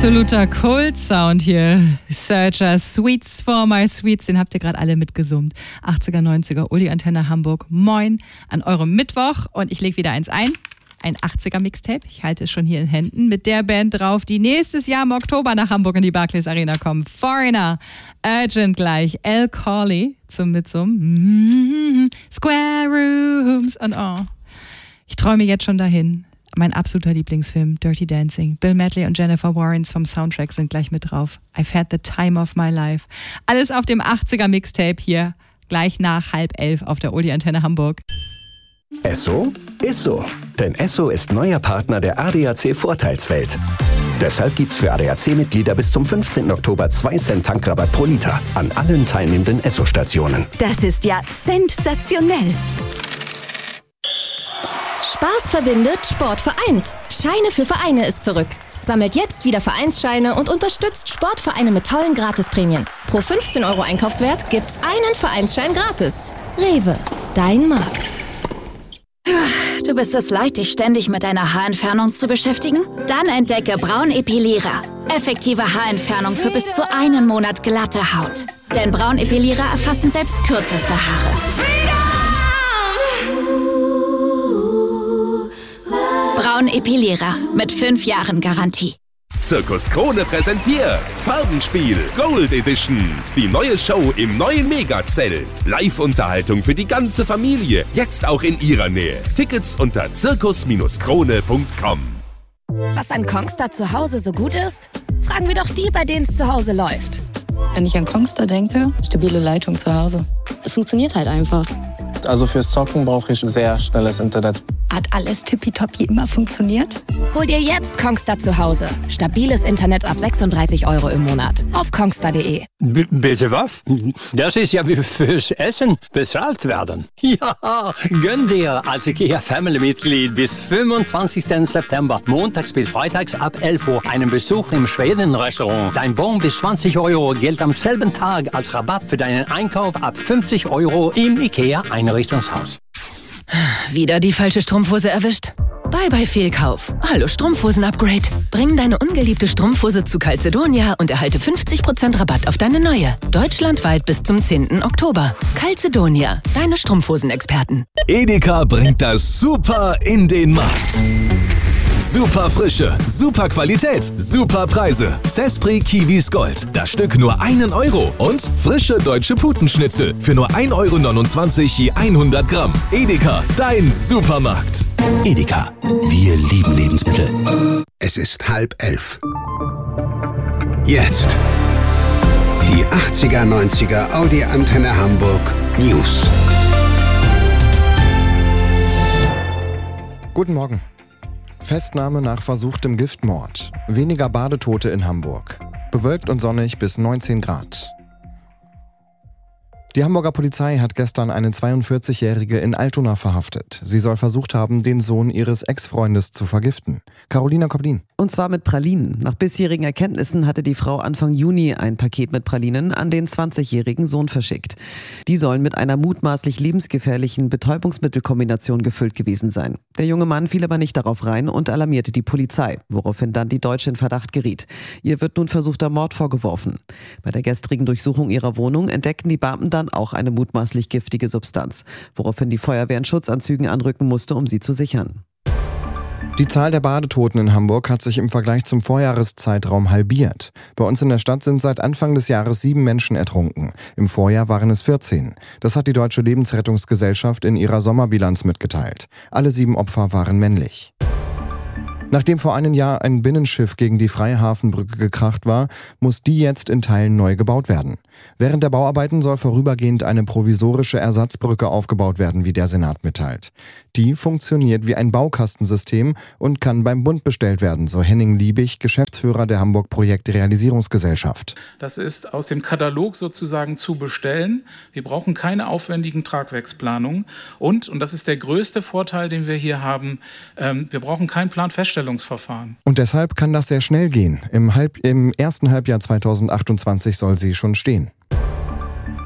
Absoluter Cold-Sound hier. Searcher, Sweets for my Sweets, den habt ihr gerade alle mitgesummt. 80er, 90er, Uli Antenne Hamburg. Moin an eurem Mittwoch und ich lege wieder eins ein. Ein 80er Mixtape, ich halte es schon hier in Händen, mit der Band drauf, die nächstes Jahr im Oktober nach Hamburg in die Barclays Arena kommen. Foreigner, Urgent gleich, Al Corley zum Mitsummen. Square Rooms und oh. Ich träume jetzt schon dahin. Mein absoluter Lieblingsfilm, Dirty Dancing. Bill Medley und Jennifer Warnes vom Soundtrack sind gleich mit drauf. I've had the time of my life. Alles auf dem 80er Mixtape hier, gleich nach 10:30 auf der Uli Antenne Hamburg. Esso ist so. Denn Esso ist neuer Partner der ADAC Vorteilswelt. Deshalb gibt's für ADAC-Mitglieder bis zum 15. Oktober 2 Cent Tankrabatt pro Liter an allen teilnehmenden Esso-Stationen. Das ist ja sensationell. Spaß verbindet, Sport vereint. Scheine für Vereine ist zurück. Sammelt jetzt wieder Vereinsscheine und unterstützt Sportvereine mit tollen Gratisprämien. Pro 15 € Einkaufswert gibt's einen Vereinsschein gratis. Rewe, dein Markt. Du bist es leid, dich ständig mit deiner Haarentfernung zu beschäftigen? Dann entdecke Braun Epilierer. Effektive Haarentfernung für bis zu einen Monat glatte Haut. Denn Braun Epilierer erfassen selbst kürzeste Haare. Braun Epilierer mit 5 Jahren Garantie. Zirkus Krone präsentiert Farbenspiel Gold Edition. Die neue Show im neuen Megazelt. Live-Unterhaltung für die ganze Familie. Jetzt auch in ihrer Nähe. Tickets unter zirkus-krone.com. Was an Kongstar zu Hause so gut ist? Fragen wir doch die, bei denen es zu Hause läuft. Wenn ich an Kongstar denke, stabile Leitung zu Hause. Es funktioniert halt einfach. Also fürs Zocken brauche ich sehr schnelles Internet. Hat alles tippitoppi immer funktioniert? Hol dir jetzt Kongstar zu Hause. Stabiles Internet ab 36 € im Monat. Auf kongstar.de. Bitte was? Das ist ja wie fürs Essen bezahlt werden. Ja, gönn dir als IKEA-Family-Mitglied bis 25. September, montags bis freitags ab 11 Uhr, einen Besuch im Schweden-Restaurant. Dein Bon bis 20 € gilt am selben Tag als Rabatt für deinen Einkauf ab 50 € im IKEA-Einrichtungshaus. Wieder die falsche Strumpfhose erwischt? Bye Fehlkauf. Hallo Strumpfhosen-Upgrade. Bring deine ungeliebte Strumpfhose zu Calzedonia und erhalte 50% Rabatt auf deine neue. Deutschlandweit bis zum 10. Oktober. Calzedonia, deine Strumpfhosen-Experten. Edeka bringt das Super in den Markt. Super Frische, super Qualität, super Preise. Zespri Kiwis Gold. Das Stück nur 1 €. Und frische deutsche Putenschnitzel für nur 1,29 € je 100 Gramm. Edeka, dein Supermarkt. Edeka, wir lieben Lebensmittel. Es ist 10:30. Jetzt die 80er, 90er Audi Antenne Hamburg News. Guten Morgen. Festnahme nach versuchtem Giftmord. Weniger Badetote in Hamburg. Bewölkt und sonnig bis 19 Grad. Die Hamburger Polizei hat gestern eine 42-Jährige in Altona verhaftet. Sie soll versucht haben, den Sohn ihres Ex-Freundes zu vergiften. Carolina Koblin. Und zwar mit Pralinen. Nach bisherigen Erkenntnissen hatte die Frau Anfang Juni ein Paket mit Pralinen an den 20-jährigen Sohn verschickt. Die sollen mit einer mutmaßlich lebensgefährlichen Betäubungsmittelkombination gefüllt gewesen sein. Der junge Mann fiel aber nicht darauf rein und alarmierte die Polizei, woraufhin dann die Deutsche in Verdacht geriet. Ihr wird nun versuchter Mord vorgeworfen. Bei der gestrigen Durchsuchung ihrer Wohnung entdeckten die Beamten dann auch eine mutmaßlich giftige Substanz, woraufhin die Feuerwehr in Schutzanzügen anrücken musste, um sie zu sichern. Die Zahl der Badetoten in Hamburg hat sich im Vergleich zum Vorjahreszeitraum halbiert. Bei uns in der Stadt sind seit Anfang des Jahres 7 Menschen ertrunken. Im Vorjahr waren es 14. Das hat die Deutsche Lebensrettungsgesellschaft in ihrer Sommerbilanz mitgeteilt. Alle 7 Opfer waren männlich. Nachdem vor einem Jahr ein Binnenschiff gegen die Freihafenbrücke gekracht war, muss die jetzt in Teilen neu gebaut werden. Während der Bauarbeiten soll vorübergehend eine provisorische Ersatzbrücke aufgebaut werden, wie der Senat mitteilt. Die funktioniert wie ein Baukastensystem und kann beim Bund bestellt werden, so Henning Liebig, Geschäftsführer der Hamburg Projekt Realisierungsgesellschaft. Das ist aus dem Katalog sozusagen zu bestellen. Wir brauchen keine aufwendigen Tragwerksplanungen. Und das ist der größte Vorteil, den wir hier haben, wir brauchen kein Planfeststellungsverfahren. Und deshalb kann das sehr schnell gehen. Im ersten Halbjahr 2028 soll sie schon stehen.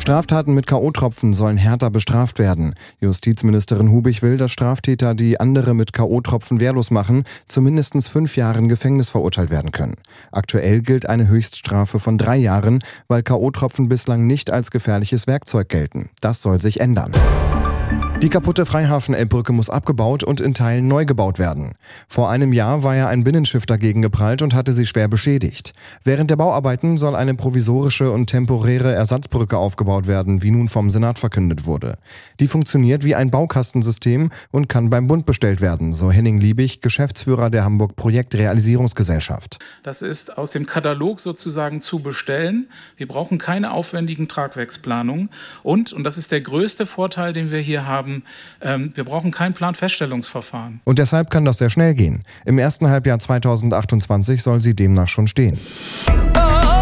Straftaten mit K.O.-Tropfen sollen härter bestraft werden. Justizministerin Hubig will, dass Straftäter, die andere mit K.O.-Tropfen wehrlos machen, zu mindestens 5 Jahren Gefängnis verurteilt werden können. Aktuell gilt eine Höchststrafe von 3 Jahren, weil K.O.-Tropfen bislang nicht als gefährliches Werkzeug gelten. Das soll sich ändern. Die kaputte Freihafen-Elbbrücke muss abgebaut und in Teilen neu gebaut werden. Vor einem Jahr war ja ein Binnenschiff dagegen geprallt und hatte sie schwer beschädigt. Während der Bauarbeiten soll eine provisorische und temporäre Ersatzbrücke aufgebaut werden, wie nun vom Senat verkündet wurde. Die funktioniert wie ein Baukastensystem und kann beim Bund bestellt werden, so Henning Liebig, Geschäftsführer der Hamburg Projektrealisierungsgesellschaft. Das ist aus dem Katalog sozusagen zu bestellen. Wir brauchen keine aufwendigen Tragwerksplanungen. Und das ist der größte Vorteil, den wir hier haben, wir brauchen kein Planfeststellungsverfahren. Und deshalb kann das sehr schnell gehen. Im ersten Halbjahr 2028 soll sie demnach schon stehen. 80er,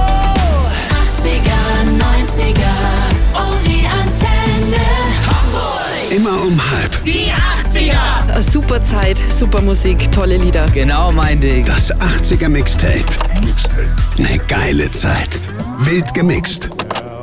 90er, oh die Antenne Hamburg. Immer um halb. Die 80er. Super Zeit, super Musik, tolle Lieder. Genau mein Ding. Das 80er Mixtape. Eine geile Zeit. Wild gemixt.